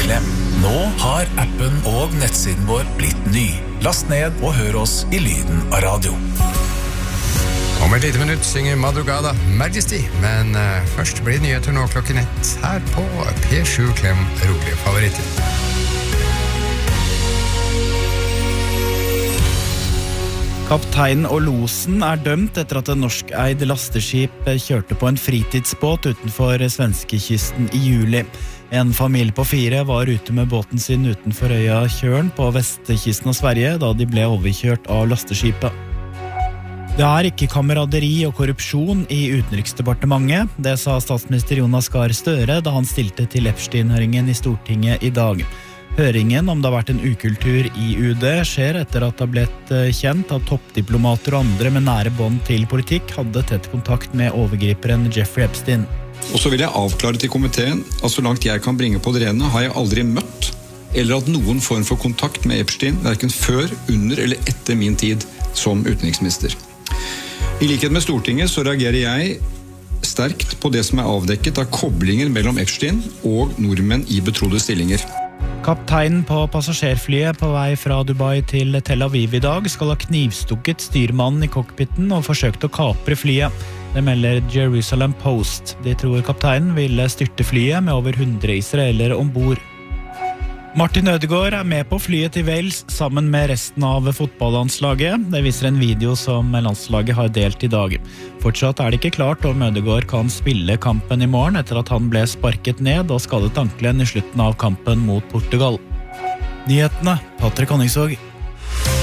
Klem. Nå har appen og nettsiden vår blitt ny. Last ned og hør oss i lyden av radio. Om et lite minutt synger Madrugada Majesty, men først blir nyheter nå klokken 1 her på P7 Klem rolige favoritter. Kapteinen og losen dømt etter at en norskeid lasteskip kjørte på en fritidsbåt utenfor svenskekysten i juli. En familie på 4 var ute med båten sin utenfor øya Tjørn på vestkysten av Sverige da de ble overkjørt av lasteskipet. Det ikke kameraderi og korrupsjon i Utenriksdepartementet, det sa statsminister Jonas Gahr Støre da han stilte til Epstein-høringen i Stortinget i dag. Høringen om det har vært en ukultur i UD skjer etter at det har blitt kjent at toppdiplomater og andre med nære bånd til politikk hadde tett kontakt med overgriperen Jeffrey Epstein. Og så vil jeg avklare til komiteen at så langt jeg kan bringe på det rene har jeg aldri møtt eller hatt noen form for kontakt med Epstein, hverken før, under eller etter min tid som utenriksminister. I likhet med Stortinget så reagerer jeg sterkt på det som avdekket av koblinger mellom Epstein og nordmenn i betrodde stillinger. Kapteinen på passasjerflyet på vei fra Dubai til Tel Aviv i dag skal ha knivstukket styrmannen i cockpiten og forsøkt å kapre flyet. Det melder Jerusalem Post. De tror kapteinen ville styrte flyet med over 100 israelere ombord. Martin Ødegaard med på flyet til Wales sammen med resten av fotballandslaget. Det viser en video som landslaget har delt i dag. Fortsatt det ikke klart om Ødegaard kan spille kampen i morgen etter at han ble sparket ned og skadet ankelen i slutten av kampen mot Portugal. Nyhetene, Patrick Honningsvåg.